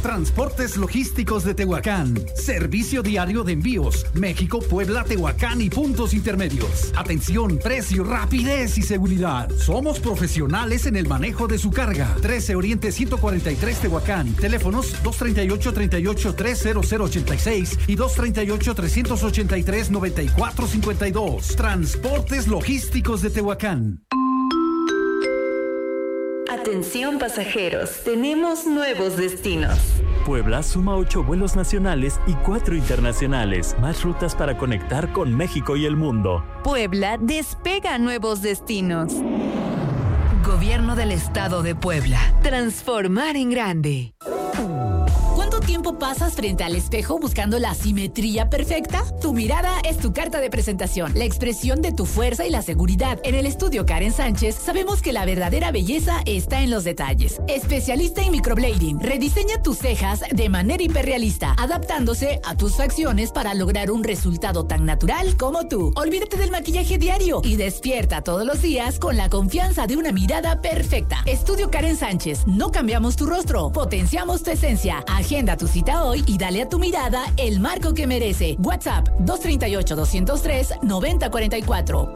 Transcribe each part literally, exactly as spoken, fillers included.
Transportes Logísticos de Tehuacán. Servicio diario de envíos. México, Puebla, Tehuacán y puntos intermedios. Atención, precio, rapidez y seguridad. Somos profesionales en el manejo de su carga. trece Oriente ciento cuarenta y tres Tehuacán. Teléfonos dos treinta y ocho, treinta y ocho, tres cero cero ochenta y seis y dos treinta y ocho, trescientos ochenta y tres, noventa y cuatro cincuenta y dos. Transportes Logísticos de Tehuacán. Atención pasajeros, tenemos nuevos destinos. Puebla suma ocho vuelos nacionales y cuatro internacionales, más rutas para conectar con México y el mundo. Puebla despega nuevos destinos. Gobierno del Estado de Puebla. Transformar en grande. ¿Cuánto tiempo pasas frente al espejo buscando la simetría perfecta? Tu mirada es tu carta de presentación, la expresión de tu fuerza y la seguridad. En el estudio Karen Sánchez sabemos que la verdadera belleza está en los detalles. Especialista en microblading, rediseña tus cejas de manera hiperrealista, adaptándose a tus facciones para lograr un resultado tan natural como tú. Olvídate del maquillaje diario y despierta todos los días con la confianza de una mirada perfecta. Estudio Karen Sánchez, no cambiamos tu rostro, potenciamos tu esencia. Agenda tu cita hoy y dale a tu mirada el marco que merece. WhatsApp dos treinta y ocho, doscientos tres, noventa cuarenta y cuatro.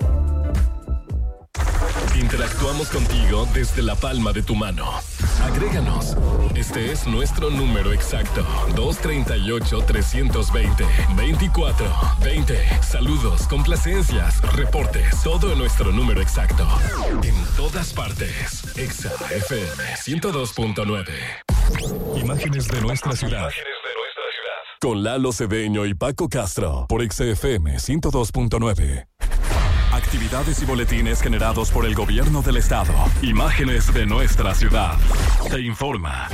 Interactuamos contigo desde la palma de tu mano. Agréganos. Este es nuestro número exacto. dos treinta y ocho, trescientos veinte, veinticuatro veinte. Saludos, complacencias, reportes. Todo en nuestro número exacto. En todas partes. Exa F M ciento dos punto nueve. Imágenes de nuestra ciudad. Con Lalo Cedeño y Paco Castro. Por Exa F M ciento dos punto nueve. Actividades y boletines generados por el gobierno del estado. Imágenes de nuestra ciudad. Te informa.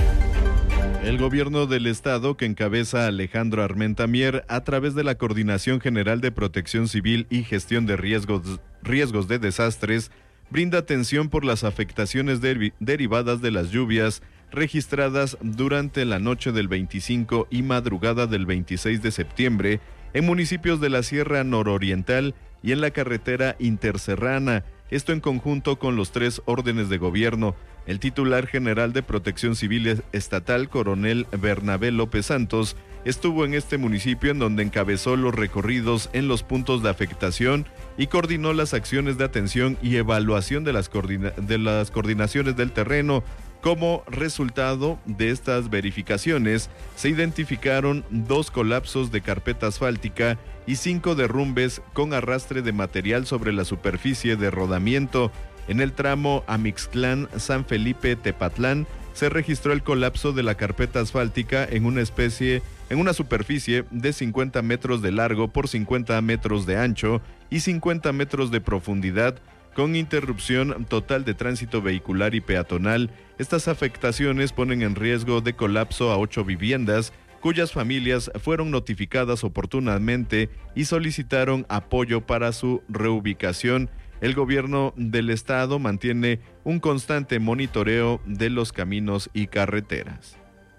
El gobierno del estado, que encabeza Alejandro Armenta Mier, a través de la Coordinación General de Protección Civil y Gestión de Riesgos, riesgos de Desastres, brinda atención por las afectaciones de, derivadas de las lluvias registradas durante la noche del veinticinco y madrugada del veintiséis de septiembre en municipios de la Sierra Nororiental y en la carretera interserrana, esto en conjunto con los tres órdenes de gobierno. El titular general de Protección Civil Estatal, coronel Bernabé López Santos, estuvo en este municipio, en donde encabezó los recorridos en los puntos de afectación y coordinó las acciones de atención y evaluación de las, coordina- de las coordinaciones del terreno. Como resultado de estas verificaciones, se identificaron dos colapsos de carpeta asfáltica y cinco derrumbes con arrastre de material sobre la superficie de rodamiento. En el tramo Amixtlán-San Felipe-Tepatlán se registró el colapso de la carpeta asfáltica en una especie, en una superficie de cincuenta metros de largo por cincuenta metros de ancho y cincuenta metros de profundidad, con interrupción total de tránsito vehicular y peatonal. Estas afectaciones ponen en riesgo de colapso a ocho viviendas, cuyas familias fueron notificadas oportunamente y solicitaron apoyo para su reubicación. El gobierno del estado mantiene un constante monitoreo de los caminos y carreteras.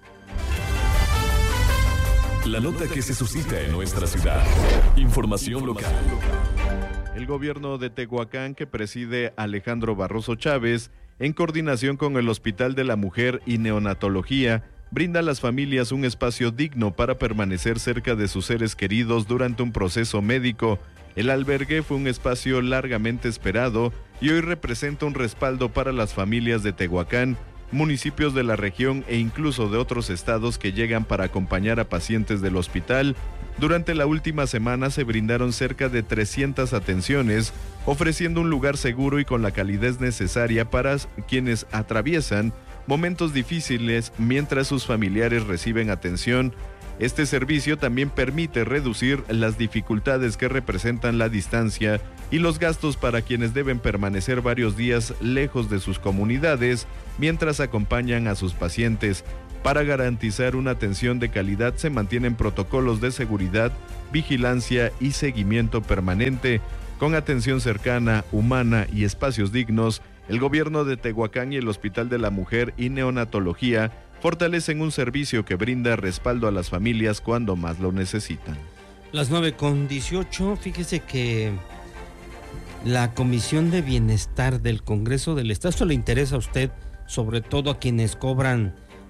La nota que se suscita en nuestra ciudad. Información local. El gobierno de Tehuacán, que preside Alejandro Barroso Chávez, en coordinación con el Hospital de la Mujer y Neonatología, brinda a las familias un espacio digno para permanecer cerca de sus seres queridos durante un proceso médico. El albergue fue un espacio largamente esperado y hoy representa un respaldo para las familias de Tehuacán, municipios de la región e incluso de otros estados que llegan para acompañar a pacientes del hospital. Durante la última semana se brindaron cerca de trescientas atenciones, ofreciendo un lugar seguro y con la calidez necesaria para quienes atraviesan momentos difíciles mientras sus familiares reciben atención. Este servicio también permite reducir las dificultades que representan la distancia y los gastos para quienes deben permanecer varios días lejos de sus comunidades mientras acompañan a sus pacientes. Para garantizar una atención de calidad se mantienen protocolos de seguridad, vigilancia y seguimiento permanente. Con atención cercana, humana y espacios dignos, el gobierno de Tehuacán y el Hospital de la Mujer y Neonatología fortalecen un servicio que brinda respaldo a las familias cuando más lo necesitan. Las nueve con dieciocho, fíjese que la Comisión de Bienestar del Congreso del Estado, esto le interesa a usted, sobre todo a quienes cobran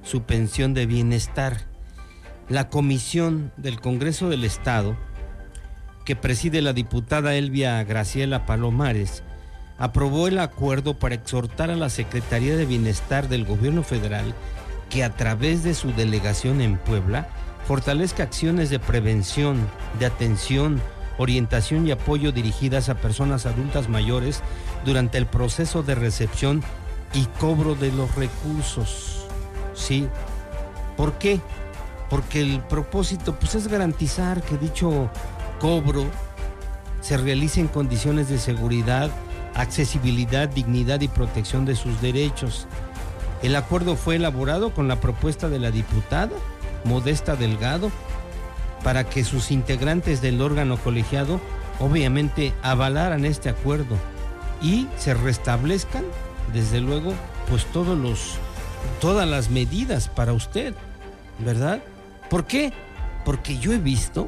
su pensión de bienestar. La comisión del Congreso del Estado, que preside la diputada Elvia Graciela Palomares, aprobó el acuerdo para exhortar a la Secretaría de Bienestar del Gobierno Federal que a través de su delegación en Puebla fortalezca acciones de prevención, de atención, orientación y apoyo dirigidas a personas adultas mayores durante el proceso de recepción y cobro de los recursos. ¿Sí? ¿Por qué? Porque el propósito pues, es garantizar que dicho cobro se realice en condiciones de seguridad, accesibilidad, dignidad y protección de sus derechos. El acuerdo fue elaborado con la propuesta de la diputada Modesta Delgado para que sus integrantes del órgano colegiado obviamente avalaran este acuerdo y se restablezcan, desde luego, pues todos los, todas las medidas para usted, ¿verdad? ¿Por qué? Porque yo he visto,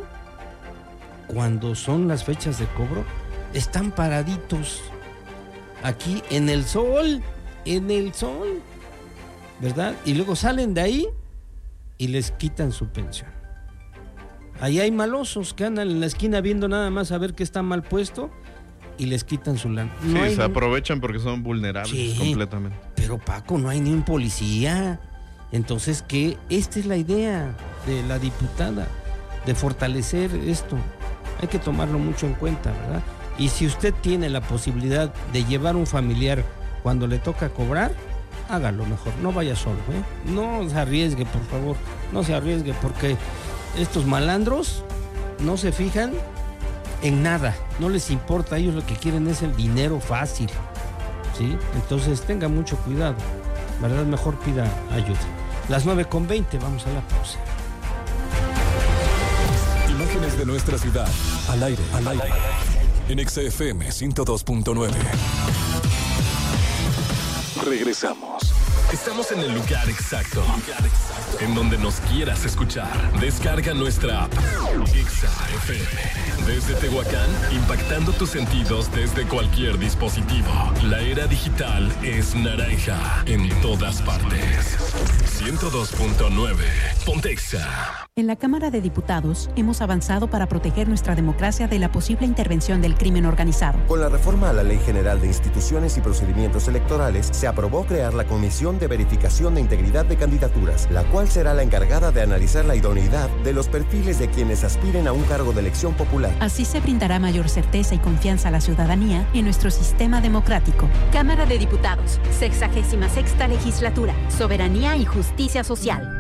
cuando son las fechas de cobro, están paraditos aquí en el sol, en el sol, ¿verdad? Y luego salen de ahí y les quitan su pensión. Ahí hay malosos que andan en la esquina viendo nada más a ver qué está mal puesto y les quitan su lana. No sí, hay se ni... aprovechan porque son vulnerables sí, completamente. Pero Paco, no hay ni un policía. Entonces, ¿qué? Esta es la idea de la diputada, de fortalecer esto. Hay que tomarlo mucho en cuenta, ¿verdad? Y si usted tiene la posibilidad de llevar un familiar cuando le toca cobrar, hágalo mejor, no vaya solo, ¿eh? No se arriesgue, por favor, no se arriesgue, porque estos malandros no se fijan en nada, no les importa, ellos lo que quieren es el dinero fácil, ¿sí? Entonces tenga mucho cuidado, ¿verdad? Mejor pida ayuda. Las nueve con veinte, vamos a la pausa. Imágenes de nuestra ciudad, al aire, al aire, en X F M ciento dos punto nueve. Regresamos. Estamos en el lugar exacto, en donde nos quieras escuchar. Descarga nuestra app X F M. Desde Tehuacán, impactando tus sentidos desde cualquier dispositivo. La era digital es naranja en todas partes. ciento dos punto nueve. Pontexa. En la Cámara de Diputados hemos avanzado para proteger nuestra democracia de la posible intervención del crimen organizado. Con la reforma a la Ley General de Instituciones y Procedimientos Electorales, se aprobó crear la Comisión de Verificación de Integridad de Candidaturas, la cual será la encargada de analizar la idoneidad de los perfiles de quienes aspiren a un cargo de elección popular. Así se brindará mayor certeza y confianza a la ciudadanía en nuestro sistema democrático. Cámara de Diputados, sexagésima sexta legislatura, soberanía y justicia social.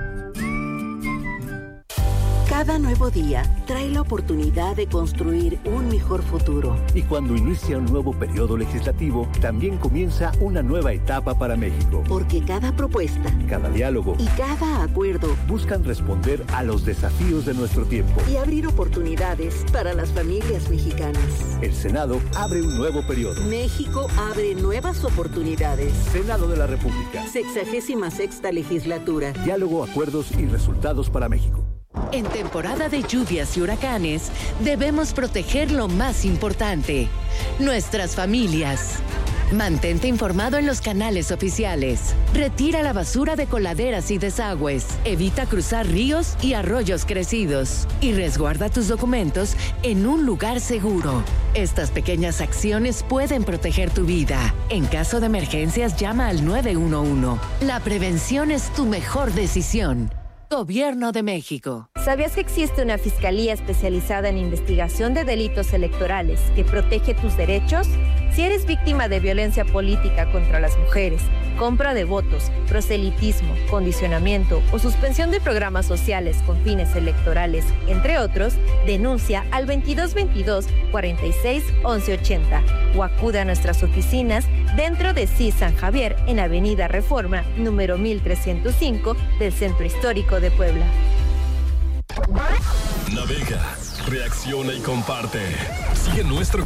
Cada nuevo día trae la oportunidad de construir un mejor futuro. Y cuando inicia un nuevo periodo legislativo, también comienza una nueva etapa para México. Porque cada propuesta, cada diálogo y cada acuerdo buscan responder a los desafíos de nuestro tiempo y abrir oportunidades para las familias mexicanas. El Senado abre un nuevo periodo. México abre nuevas oportunidades. Senado de la República. Sexagésima sexta legislatura. Diálogo, acuerdos y resultados para México. En temporada de lluvias y huracanes, debemos proteger lo más importante, nuestras familias. Mantente informado en los canales oficiales. Retira la basura de coladeras y desagües. Evita cruzar ríos y arroyos crecidos. Y resguarda tus documentos en un lugar seguro. Estas pequeñas acciones pueden proteger tu vida. En caso de emergencias, llama al nueve uno uno. La prevención es tu mejor decisión. Gobierno de México. ¿Sabías que existe una fiscalía especializada en investigación de delitos electorales que protege tus derechos? Si eres víctima de violencia política contra las mujeres, compra de votos, proselitismo, condicionamiento o suspensión de programas sociales con fines electorales, entre otros, denuncia al veintidós veintidós cuarenta y seis once ochenta o acude a nuestras oficinas dentro de C I S San Javier en Avenida Reforma, número mil trescientos cinco del Centro Histórico de Puebla. Navega, reacciona y comparte. Sigue nuestro